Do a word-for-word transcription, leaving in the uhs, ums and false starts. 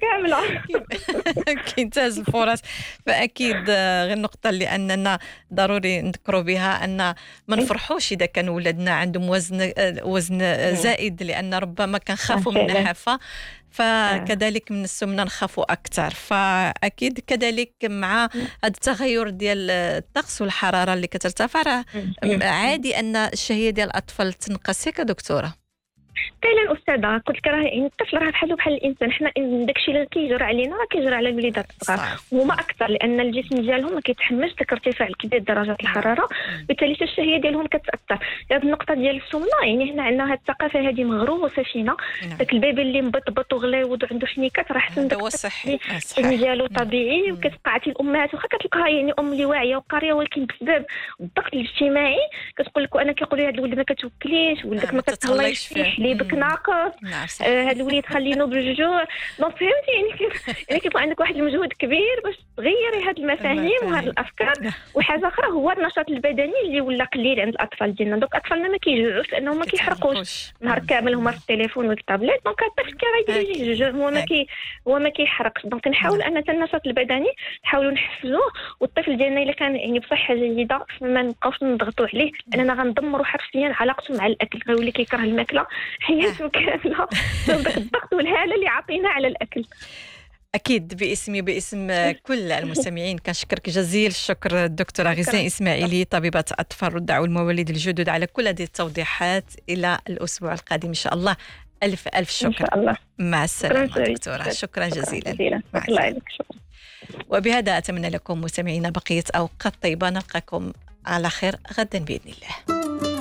كامله. كينتهز الفرص. فاكيد غير النقطه اللي اننا ضروري نذكروا بها ان ما نفرحوش اذا كان ولادنا عندهم وزن وزن زائد، لان ربما كنخافوا من النحافه، فكذلك من السمنه نخافوا اكثر. فاكيد كذلك مع هذا التغير ديال الطقس والحراره اللي كترتفع، عادي ان الشهيه ديال الاطفال تنقص. ياك دكتوره؟ فعلا استاذه، قلت لك راه يعني الطفل راه بحالو بحال الانسان، حنا داكشي اللي كيجرى علينا راه كيجرى على الوليدات الصغار هما اكثر، لان الجسم ديالهم ما كيتحملش داك ارتفاع كبير درجات الحراره، بالتالي حتى الشهيه ديالهم كتاثر. هذه النقطه ديال السمنه، يعني هنا عندنا هذه الثقافه هذه مغروسه فينا. داك البيبي اللي مبطبط وغليظ وعنده حنيكات راه حسن داك صحي ديالو طبيعي. وكتبقى عاد الامهات واخا كتلقاها يعني ام اللي واعيه وقاريه، ولكن بسبب الضغط الاجتماعي كتقول لك وانا كيقولوا لي هذا الولد ما كتوكليش، ولدك ما كتهلايش فيه، حليبك ناقص، هذا الوليد خلينه بالجوع. دونك فهمتي يعني يعني كيبقى عندك واحد المجهود كبير باش تغيري هذه المفاهيم وهذه الافكار. وحاجه اخرى هو النشاط البدني اللي ولا قليل عند الاطفال ديالنا. دونك اطفالنا ما كيجوعوش لانهم ما كيحرقوش نهار كامل هما في التليفون والتابلت. دونك الطفل كيغيدير يجي الجوع هو ما كي هو ما كيحرقش. دونك نحاول ان النشاط البدني نحاولوا نحفزوه، والطفل ديالنا الا كان يعني بصحه جيده ما نبقاوش نضغطوا عليه، لاننا غندمروا حرفيا علاقته مع الاكل، غيولي كيكره الماكله حياته كامله بسبب الضغط والهاله اللي عاطينا على الاكل. أكيد باسمي باسم كل المستمعين كنشكرك جزيل الشكر الدكتورة غيثان إسماعيلي، طبيبة أطفال الرضع والمواليد الجدد، على كل هذه التوضيحات. إلى الأسبوع القادم إن شاء الله. ألف ألف شكر. إن شاء الله. مع السلامة دكتورة. شكرا جزيلا. الله يعطيك. شكرا. وبهذا أتمنى لكم مستمعينا بقية أوقات طيبة. نلقاكم على خير غدا بإذن الله.